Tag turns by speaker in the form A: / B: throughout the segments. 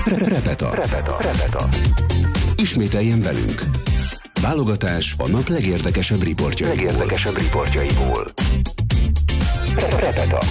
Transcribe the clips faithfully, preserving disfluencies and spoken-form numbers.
A: Repeta. Repeta. Repeta. Ismételjen velünk. Válogatás a nap legérdekesebb riportjaiból. Legérdekesebb riportjaiból. Repeta.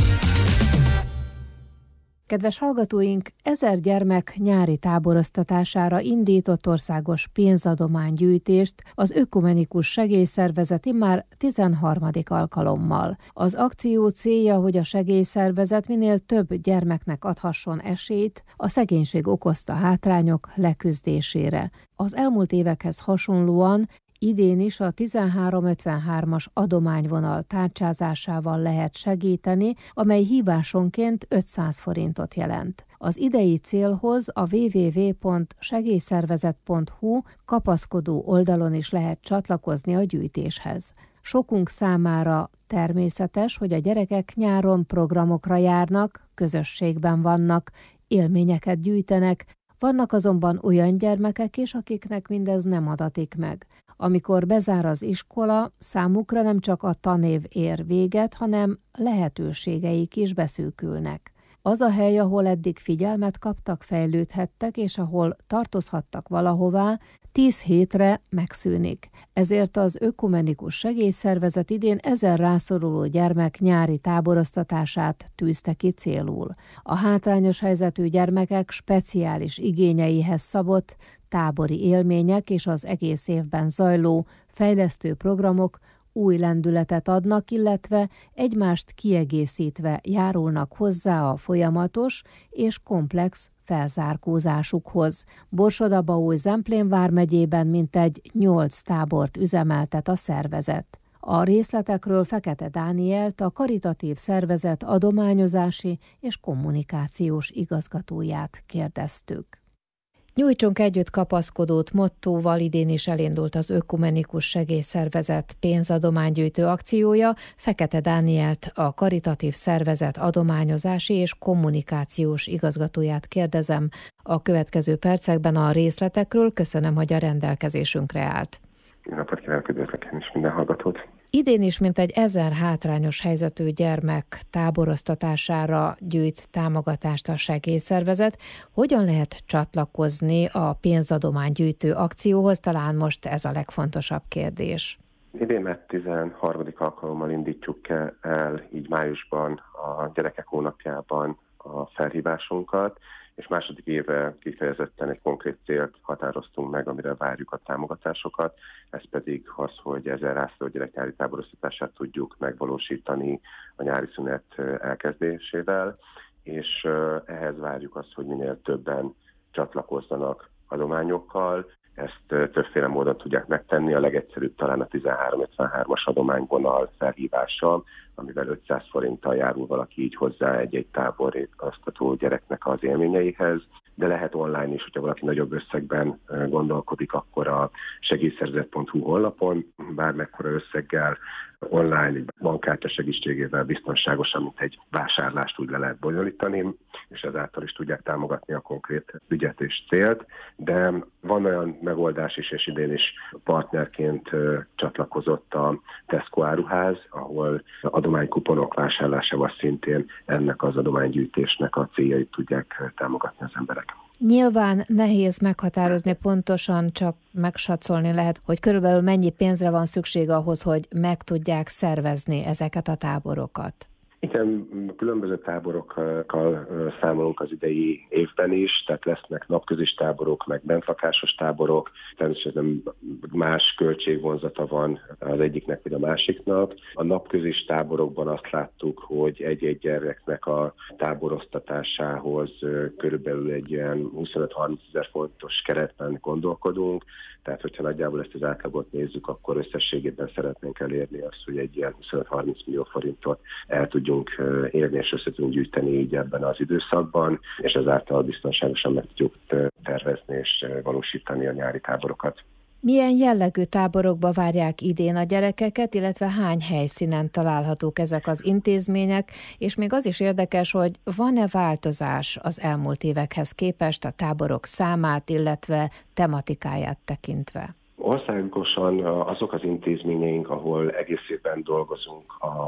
B: Kedves hallgatóink, ezer gyermek nyári táboroztatására indított országos pénzadománygyűjtést az Ökumenikus Segélyszervezet immár tizenharmadik alkalommal. Az akció célja, hogy a segélyszervezet minél több gyermeknek adhasson esélyt a szegénység okozta hátrányok leküzdésére. Az elmúlt évekhez hasonlóan idén is a tizenhárom ötvenhármas adományvonal tárcsázásával lehet segíteni, amely hívásonként ötszáz forintot jelent. Az idei célhoz a double-u double-u double-u pont segélyszervezet pont hu kapaszkodó oldalon is lehet csatlakozni a gyűjtéshez. Sokunk számára természetes, hogy a gyerekek nyáron programokra járnak, közösségben vannak, élményeket gyűjtenek, vannak azonban olyan gyermekek is, akiknek mindez nem adatik meg. Amikor bezár az iskola, számukra nem csak a tanév ér véget, hanem lehetőségeik is beszűkülnek. Az a hely, ahol eddig figyelmet kaptak, fejlődhettek, és ahol tartozhattak valahová, tíz hétre megszűnik. Ezért az Ökumenikus Segélyszervezet idén ezer rászoruló gyermek nyári táboroztatását tűzte ki célul. A hátrányos helyzetű gyermekek speciális igényeihez szabott tábori élmények és az egész évben zajló fejlesztő programok új lendületet adnak, illetve egymást kiegészítve járulnak hozzá a folyamatos és komplex felzárkózásukhoz. Borsod-Abaúj-Zemplén vármegyében mintegy nyolc tábort üzemeltet a szervezet. A részletekről Fekete Dánielt, a karitatív szervezet adományozási és kommunikációs igazgatóját kérdeztük. Nyújtsunk együtt kapaszkodót mottóval idén is elindult az Ökumenikus Segélyszervezet pénzadománygyűjtő akciója. Fekete Dánielt, a karitatív szervezet adományozási és kommunikációs igazgatóját kérdezem a következő percekben a részletekről. Köszönöm, hogy a rendelkezésünkre állt.
C: Jó napot kívánok, üdvözlök én is minden hallgatót.
B: Idén is mintegy ezer hátrányos helyzetű gyermek táboroztatására gyűjt támogatást a segélyszervezet. Hogyan lehet csatlakozni a pénzadománygyűjtő akcióhoz? Talán most ez a legfontosabb kérdés.
C: Idén már tizenharmadik alkalommal indítjuk el így májusban a gyerekek hónapjában a felhívásunkat, és második éve kifejezetten egy konkrét célt határoztunk meg, amire várjuk a támogatásokat, ez pedig az, hogy ezer rászoruló gyerek nyári táboroztatását tudjuk megvalósítani a nyári szünet elkezdésével, és ehhez várjuk azt, hogy minél többen csatlakozzanak adományokkal. Ezt többféle módon tudják megtenni, a legegyszerűbb talán a tizenhárom ötvenhármas adományvonal felhívása, amivel ötszáz forinttal járul valaki így hozzá egy-egy táboroztató gyereknek az élményeihez, de lehet online is, hogyha valaki nagyobb összegben gondolkodik, akkor a segélyszervezet pont hu honlapon bármekkora összeggel online, egy bankkártya segítségével biztonságosan, mint egy vásárlást úgy le lehet bonyolítani, és ezáltal is tudják támogatni a konkrét ügyet és célt. De van olyan megoldás is, és idén is partnerként csatlakozott a Tesco áruház, ahol adománykuponok vásárlásával szintén ennek az adománygyűjtésnek a céljait tudják támogatni az emberek.
B: Nyilván nehéz meghatározni pontosan, csak megsatszolni lehet, hogy körülbelül mennyi pénzre van szükség ahhoz, hogy meg tudják szervezni ezeket a táborokat.
C: Igen, különböző táborokkal számolunk az idei évben is, tehát lesznek napközis táborok, meg bentlakásos táborok, természetesen más költségvonzata van az egyiknek vagy a másiknak. A napközis táborokban azt láttuk, hogy egy-egy gyereknek a táboroztatásához körülbelül egy ilyen huszonöt-harminc ezer forintos keretben gondolkodunk, tehát hogyha nagyjából ezt az átlagot nézzük, akkor összességében szeretnénk elérni azt, hogy egy ilyen huszonöt-harminc millió forintot el tudjunk érni és össze tudjunk gyűjteni így ebben az időszakban, és ezáltal biztonságosan meg tudjuk tervezni és valósítani a nyári táborokat.
B: Milyen jellegű táborokba várják idén a gyerekeket, illetve hány helyszínen találhatók ezek az intézmények, és még az is érdekes, hogy van-e változás az elmúlt évekhez képest a táborok számát, illetve tematikáját tekintve?
C: Országosan azok az intézményeink, ahol egész évben dolgozunk a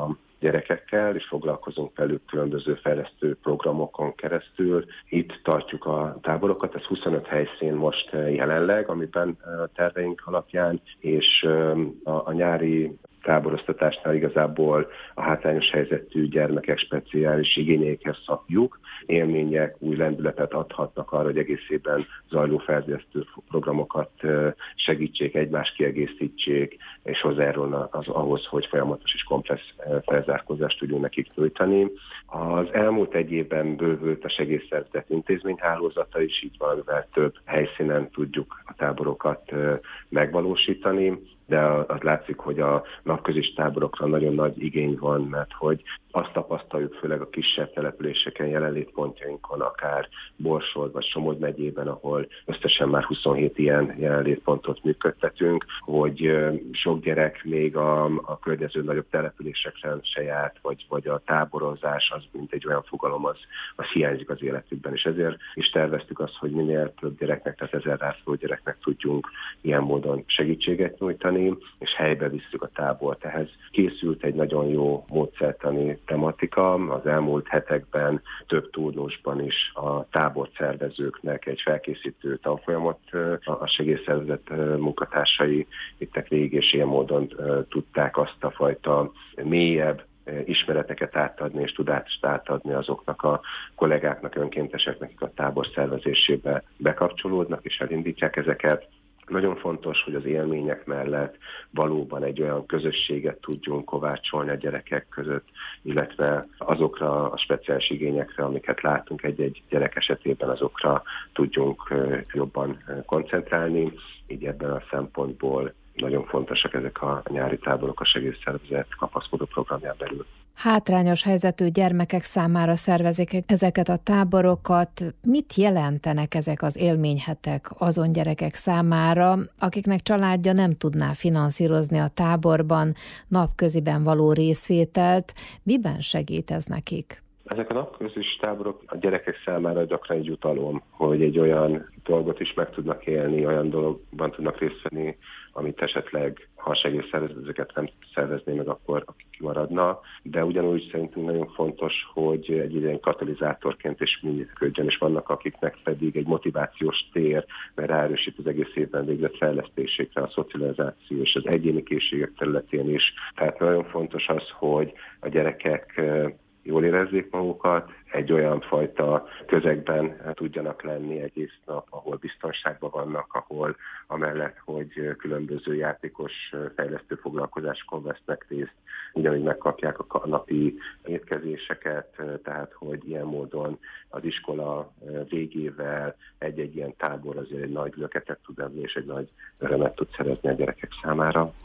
C: gyerekekkel, és foglalkozunk velük különböző fejlesztő programokon keresztül. Itt tartjuk a táborokat, ez huszonöt helyszín most jelenleg, amiben terveink alapján, és a, a nyári táboroztatásnál igazából a hátrányos helyzetű gyermekek speciális igényeikhez szabjuk. Élmények, új lendületet adhatnak arra, hogy egész évben zajló fejlesztő programokat segítsék, egymást kiegészítsék, és hozzájárulnak az ahhoz, hogy folyamatos és komplex felzárkózást tudjunk nekik nyújtani. Az elmúlt egy évben bővült a segélyszervezet intézményhálózata is, így valamivel több helyszínen tudjuk a táborokat megvalósítani, de az látszik, hogy a napközis táborokra nagyon nagy igény van, mert hogy azt tapasztaljuk főleg a kisebb településeken, jelenlétpontjainkon, akár Borsod vagy Somogy megyében, ahol összesen már huszonhét ilyen jelenlétpontot működtetünk, hogy sok gyerek még a, a környező nagyobb településekre se járt, vagy, vagy a táborozás az mint egy olyan fogalom, az, az hiányzik az életükben, és ezért is terveztük azt, hogy minél több gyereknek, tehát ezer rászoruló gyereknek tudjunk ilyen módon segítséget nyújtani, és helybe visszük a tábort. Ehhez készült egy nagyon jó módszertani tematika. Az elmúlt hetekben több turnusban is a tábort szervezőknek egy felkészítő tanfolyamot a segélyszervezet munkatársai vittek végig, és ilyen módon tudták azt a fajta mélyebb ismereteket átadni és tudást átadni azoknak a kollégáknak, önkénteseknek, akik a tábor szervezésébe bekapcsolódnak és elindítják ezeket. Nagyon fontos, hogy az élmények mellett valóban egy olyan közösséget tudjunk kovácsolni a gyerekek között, illetve azokra a speciális igényekre, amiket látunk egy-egy gyerek esetében, azokra tudjunk jobban koncentrálni. Így ebben a szempontból nagyon fontosak ezek a nyári táborok a segélyszervezet kapaszkodó programján belül.
B: Hátrányos helyzetű gyermekek számára szervezik ezeket a táborokat. Mit jelentenek ezek az élményhetek azon gyerekek számára, akiknek családja nem tudná finanszírozni a táborban napköziben való részvételt? Miben segít ez nekik?
C: Ezek a napközis táborok a gyerekek számára gyakran egy jutalom, hogy egy olyan dolgot is meg tudnak élni, olyan dologban tudnak részt venni, amit esetleg, ha a segélyszervezeteket nem szervezné meg, akkor kimaradna. De ugyanúgy szerintünk nagyon fontos, hogy egy ilyen katalizátorként is működjön, és vannak akiknek pedig egy motivációs tér, mert ráerősít az egész évben végzett fejlesztésekre, a szocializáció és az egyéni készségek területén is. Tehát nagyon fontos az, hogy a gyerekek jól érezzék magukat, egy olyan fajta közegben tudjanak lenni egész nap, ahol biztonságban vannak, ahol amellett, hogy különböző játékos fejlesztő foglalkozásokon vesznek részt, ugyanúgy megkapják a napi étkezéseket, tehát hogy ilyen módon az iskola végével egy-egy ilyen tábor azért egy nagy löketet tud adni, és egy nagy örömet tud szerezni a gyerekek számára.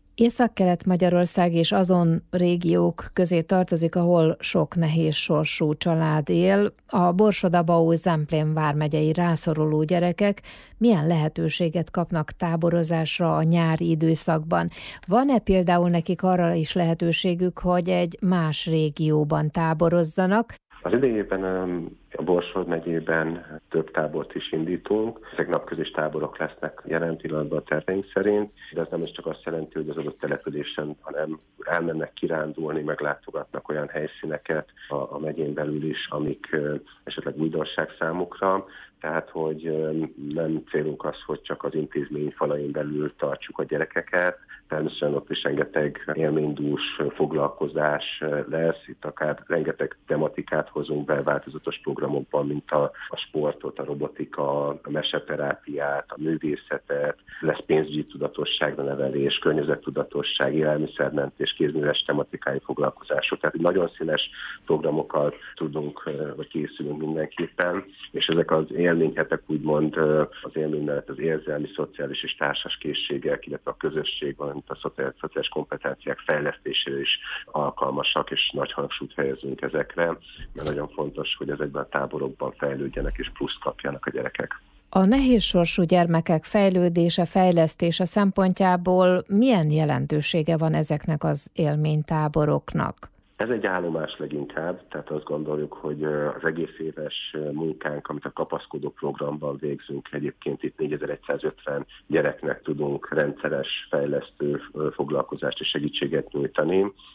B: Észak-Kelet-Magyarország és azon régiók közé tartozik, ahol sok nehéz sorsú család él. A Borsod-Abaúj-Zemplén vármegyei rászoruló gyerekek milyen lehetőséget kapnak táborozásra a nyári időszakban? Van-e például nekik arra is lehetőségük, hogy egy más régióban táborozzanak?
C: Az idejében a Borsod megyében több tábort is indítunk. Ezek napközis táborok lesznek jelen pillanatban a terveink szerint, de ez nem is csak azt jelenti, hogy az adott településen, hanem elmennek kirándulni, meglátogatnak olyan helyszíneket a, a megyén belül is, amik esetleg újdonság számukra. Tehát, hogy nem célunk az, hogy csak az intézmény falain belül tartsuk a gyerekeket, természetesen ott is rengeteg élménydús foglalkozás lesz, itt akár rengeteg tematikát hozunk be változatos programokban, mint a, a sportot, a robotika, a meseterápiát, a művészetet, lesz pénzügyi tudatosságra nevelés, környezettudatosság, élelmiszermentés, kézműves tematikai foglalkozások. Tehát nagyon színes programokat tudunk, vagy készülünk mindenképpen, és ezek az élményhetek úgymond az élmény mellett az érzelmi, szociális és társas készségek, illetve a közösség, valamint a szociális kompetenciák fejlesztésére is alkalmasak, és nagy hangsúlyt helyezünk ezekre, mert nagyon fontos, hogy ezekben a táborokban fejlődjenek és pluszt kapjanak a gyerekek.
B: A nehéz sorsú gyermekek fejlődése, fejlesztése szempontjából milyen jelentősége van ezeknek az élménytáboroknak?
C: Ez egy állomás leginkább, tehát azt gondoljuk, hogy az egész éves munkánk, amit a kapaszkodó programban végzünk, egyébként itt négyezer-százötven gyereknek tudunk rendszeres fejlesztő foglalkozást és segítséget nyújtani,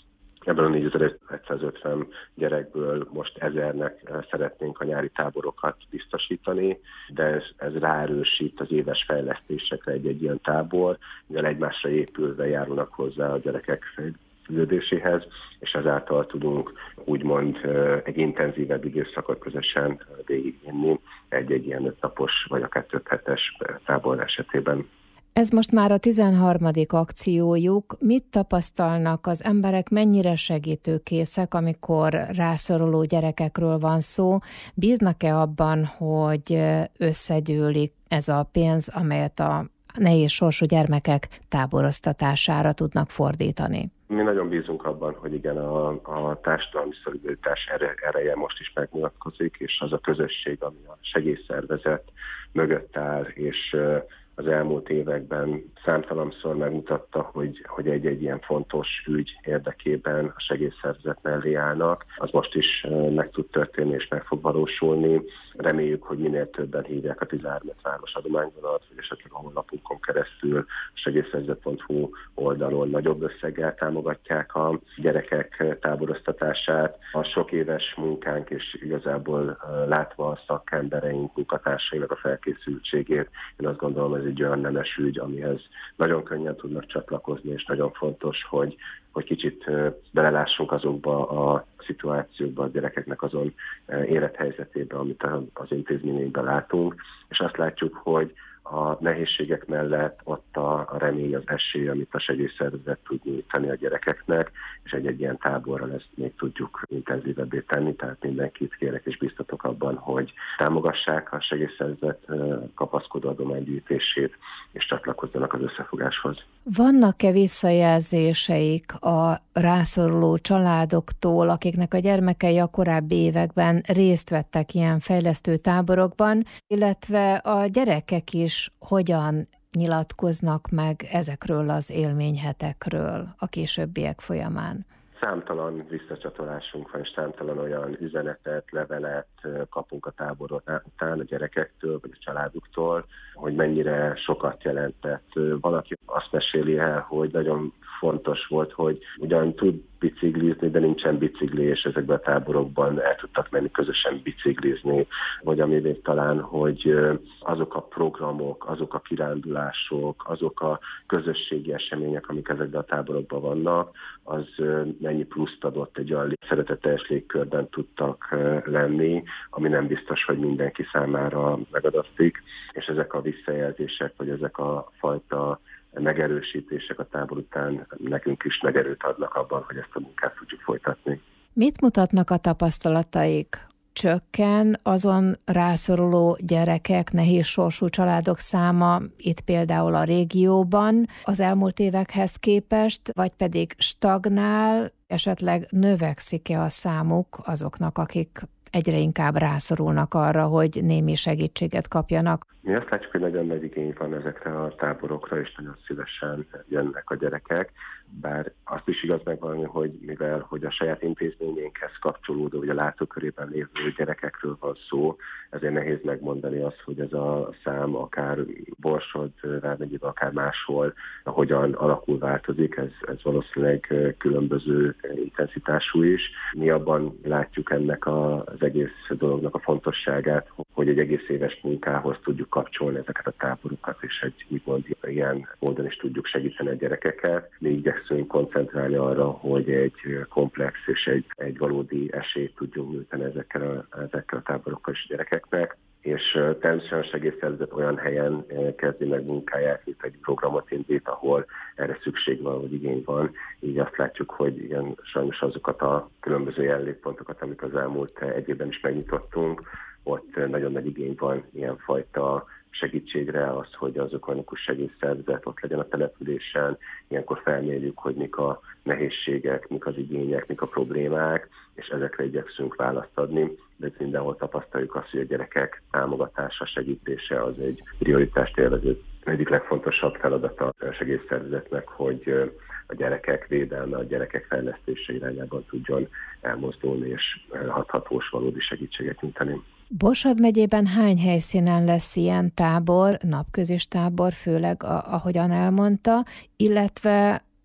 C: Ebből a négyezer-egyszázötven gyerekből most ezernek szeretnénk a nyári táborokat biztosítani, de ez, ez ráerősít az éves fejlesztésekre egy-egy ilyen tábor, mivel egymásra épülve járulnak hozzá a gyerekek fejlődéséhez, és ezáltal tudunk úgymond egy intenzívebb időszakot közösen végigvinni egy-egy ilyen ötnapos vagy akár több hetes tábor esetében.
B: Ez most már a tizenharmadik akciójuk. Mit tapasztalnak az emberek, mennyire segítőkészek, amikor rászoruló gyerekekről van szó? Bíznak-e abban, hogy összegyűlik ez a pénz, amelyet a nehéz sorsú gyermekek táboroztatására tudnak fordítani?
C: Mi nagyon bízunk abban, hogy igen, a, a társadalmi szolidaritás ereje most is megmutatkozik, és az a közösség, ami a segélyszervezet mögött áll, és az elmúlt években számtalanszor megmutatta, hogy, hogy egy-egy ilyen fontos ügy érdekében a segélyszervezet mellé állnak. Az most is meg tud történni és meg fog valósulni. Reméljük, hogy minél többen hívják a tizenhárom város adományvonalat, vagy esetleg a honlapunkon keresztül a segélyszervezet pont hu oldalon nagyobb összeggel támogatják a gyerekek táboroztatását. A sok éves munkánk és igazából látva a szakembereink, munkatársainak a felkészültségét, én azt gondolom, ez egy olyan nemes ügy, amihez nagyon könnyen tudnak csatlakozni, és nagyon fontos, hogy, hogy kicsit belelássunk azokba a szituációkba, a gyerekeknek azon élethelyzetébe, amit az intézményünkben látunk, és azt látjuk, hogy a nehézségek mellett ott a, a remény, az esély, amit a segélyszervezet tud nyújtani a gyerekeknek, és egy-egy ilyen táborral ezt még tudjuk intenzívebbé tenni, tehát mindenkit kérek és biztatok abban, hogy támogassák a segélyszervezet kapaszkodó adománygyűjtését, és csatlakozzanak az összefogáshoz.
B: Vannak-e visszajelzéseik a rászoruló családoktól, akiknek a gyermekei a korábbi években részt vettek ilyen fejlesztő táborokban, illetve a gyerekek is hogyan nyilatkoznak meg ezekről az élményhetekről a későbbiek folyamán?
C: Számtalan visszacsatolásunk van, és számtalan olyan üzenetet, levelet kapunk a tábor után a gyerekektől, vagy a családuktól, hogy mennyire sokat jelentett. Valaki azt meséli el, hogy nagyon fontos volt, hogy ugyan tud biciklizni, de nincsen bicikli, és ezekben a táborokban el tudtak menni közösen biciklizni. Vagy ami még talán, hogy azok a programok, azok a kirándulások, azok a közösségi események, amik ezekben a táborokban vannak, az mennyi pluszt adott, egy olyan szeretetteljes légkörben tudtak lenni, ami nem biztos, hogy mindenki számára megadatik, és ezek a visszajelzések, vagy ezek a fajta megerősítések a tábor után nekünk is megerőt adnak abban, hogy ezt a munkát tudjuk folytatni.
B: Mit mutatnak a tapasztalataik? Csökken azon rászoruló gyerekek, nehéz sorsú családok száma itt például a régióban az elmúlt évekhez képest, vagy pedig stagnál, esetleg növekszik-e a számuk azoknak, akik egyre inkább rászorulnak arra, hogy némi segítséget kapjanak?
C: Mi azt látjuk, hogy nagyon nagy igény van ezekre a táborokra, és nagyon szívesen jönnek a gyerekek, bár azt is igaz megvalni, hogy mivel hogy a saját intézményénkhez kapcsolódó, vagy a látókörében lévő gyerekekről van szó, ezért nehéz megmondani azt, hogy ez a szám akár Borsod vármegyében, akár máshol hogyan alakul, változik, ez, ez valószínűleg különböző intenzitású is. Mi abban látjuk ennek az egész dolognak a fontosságát, hogy egy egész éves munkához tudjuk kapcsolni ezeket a táborokat, és egy úgymond ilyen módon is tudjuk segíteni a gyerekeket. Mi igyekszünk koncentrálni arra, hogy egy komplex és egy, egy valódi esélyt tudjunk nyújtani ezekkel a, ezekkel a táborokkal és a gyerekeknek. És természetesen a segélyszervezet olyan helyen kezdi meg munkáját, mint egy programot indít, ahol erre szükség van, vagy igény van. Így azt látjuk, hogy igen, sajnos azokat a különböző jelenlétpontokat, amik az elmúlt egy évben is megnyitottunk, ott nagyon nagy igény van ilyenfajta segítségre, az, hogy az ökumenikus segélyszervezet ott legyen a településen. Ilyenkor felmérjük, hogy mik a nehézségek, mik az igények, mik a problémák, és ezekre igyekszünk választ adni. De mindenhol tapasztaljuk azt, hogy a gyerekek támogatása, segítése az egy prioritást élvező. Egyik legfontosabb feladata a segélyszervezetnek, hogy a gyerekek védelme, a gyerekek fejlesztése irányában tudjon elmozdulni, és hathatós valódi segítséget nyújtani.
B: Borsod megyében hány helyszínen lesz ilyen tábor, napközis tábor, főleg ahogyan elmondta, illetve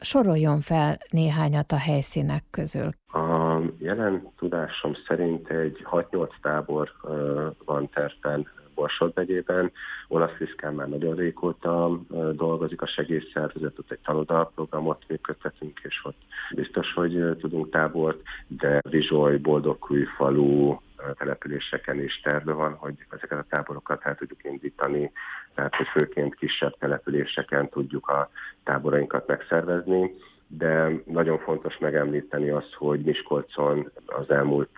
B: Soroljon fel néhányat a helyszínek közül.
C: A jelen tudásom szerint egy hat-nyolc tábor van tervben Borsod megyében. Olaszviszkán már nagyon régóta dolgozik a segélyszervezet, ott egy tanodalprogramot működtetünk, és ott biztos, hogy tudunk tábort, de Vizsoly, Boldogkújfalu településeken is terve van, hogy ezeket a táborokat el tudjuk indítani, tehát hogy főként kisebb településeken tudjuk a táborainkat megszervezni, de nagyon fontos megemlíteni azt, hogy Miskolcon az elmúlt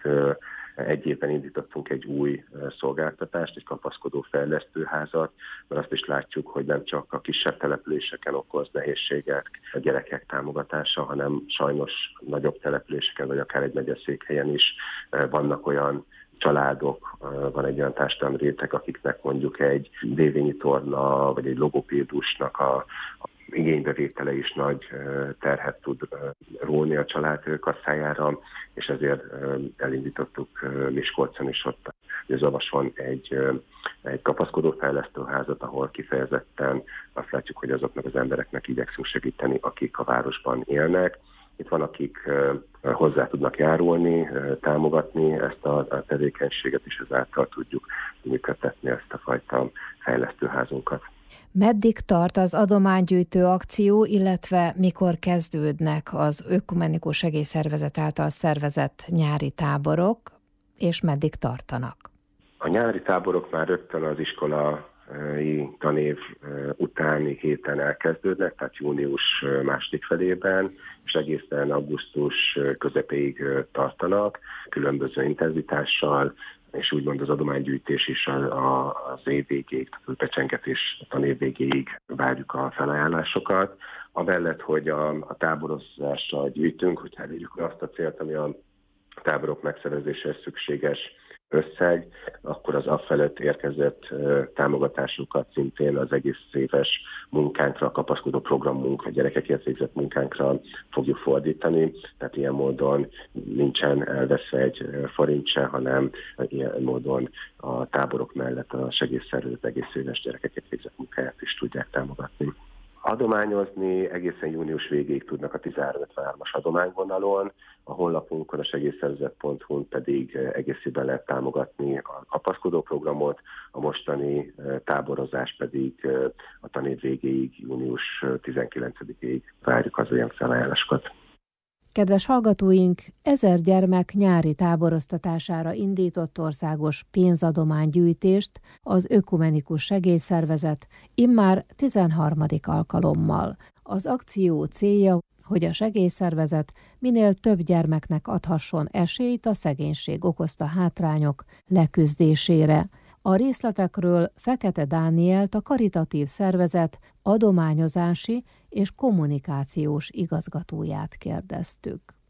C: egy évben indítottunk egy új szolgáltatást, egy kapaszkodó fejlesztőházat, mert azt is látjuk, hogy nem csak a kisebb településeken okoz nehézséget a gyerekek támogatása, hanem sajnos nagyobb településeken, vagy akár egy megyeszékhelyen is vannak olyan családok, van egy olyan társadalmi réteg, akiknek mondjuk egy dévényi torna, vagy egy logopédusnak a igénybevétele is nagy terhet tud róni a család kasszájára, és ezért elindítottuk Miskolcon is ott az Avason egy, egy kapaszkodó fejlesztőházat, ahol kifejezetten azt látjuk, hogy azoknak az embereknek igyekszünk segíteni, akik a városban élnek. Itt van, akik hozzá tudnak járulni, támogatni ezt a tevékenységet, és ezáltal tudjuk működtetni ezt a fajta fejlesztőházunkat.
B: Meddig tart az adománygyűjtő akció, illetve mikor kezdődnek az Ökumenikus Segélyszervezet által szervezett nyári táborok, és meddig tartanak?
C: A nyári táborok már rögtön az iskolai tanév utáni héten elkezdődnek, tehát június második felében, és egészen augusztus közepéig tartanak, különböző intenzitással, és úgymond az adománygyűjtés is az év végéig, tehát a becsengetés tanév végéig várjuk a felajánlásokat. Amellett, hogy a, a táborozással gyűjtünk, hogy elérjük azt a célt, ami a táborok megszervezéséhez szükséges összeg, akkor az afelett érkezett támogatásokat szintén az egész éves munkánkra, a kapaszkodó programunk, a gyerekekért végzett munkánkra fogjuk fordítani. Tehát ilyen módon nincsen elveszve egy forint se, hanem ilyen módon a táborok mellett a segélyszervezet egész éves gyerekekért végzett munkáját is tudják támogatni. Adományozni egészen június végéig tudnak a tizenhárom ötvenhármas adományvonalon, a honlapunkon, a segélyszervezet pont hu-n pedig egészében lehet támogatni a kapaszkodó programot, a mostani táborozás pedig a tanév végéig, június tizenkilencedikéig várjuk az olyan felajánlásokat.
B: Kedves hallgatóink, ezer gyermek nyári táboroztatására indított országos pénzadománygyűjtést az Ökumenikus Segélyszervezet immár tizenharmadik alkalommal. Az akció célja, hogy a segélyszervezet minél több gyermeknek adhasson esélyt a szegénység okozta hátrányok leküzdésére. A részletekről Fekete Dánielt, a karitatív szervezet adományozási és kommunikációs igazgatóját kérdeztük.